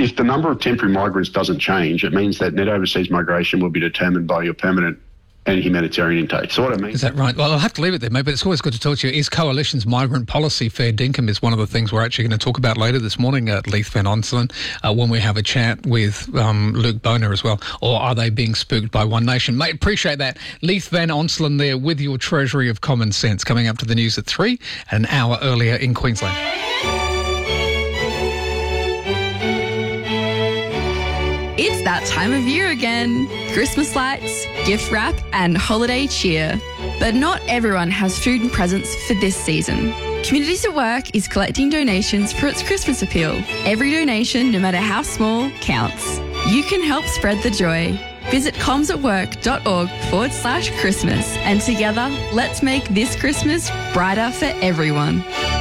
if the number of temporary migrants doesn't change, it means that net overseas migration will be determined by your permanent and humanitarian intake. So what I mean... Is that right? Well, I'll have to leave it there, mate, but it's always good to talk to you. Is Coalition's migrant policy fair dinkum is one of the things we're actually going to talk about later this morning at Leith Van Onselen when we have a chat with Luke Boner as well. Or are they being spooked by One Nation? Mate, appreciate that. Leith Van Onselen there with your treasury of common sense coming up to the news at 3 and an hour earlier in Queensland. It's that time of year again. Christmas lights, gift wrap and holiday cheer. But not everyone has food and presents for this season. Communities at Work is collecting donations for its Christmas appeal. Every donation, no matter how small, counts. You can help spread the joy. Visit comsatwork.org/Christmas and together, let's make this Christmas brighter for everyone.